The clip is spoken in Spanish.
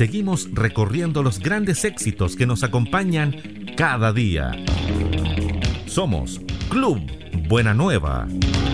seguimos recorriendo los grandes éxitos que nos acompañan cada día. Somos Club Buena Nueva.